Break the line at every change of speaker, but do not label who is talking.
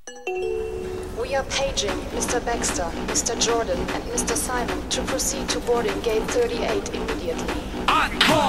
We are paging Mr. Baxter, Mr. Jordan, and Mr. Simon to proceed to boarding gate 38 immediately.
Encore!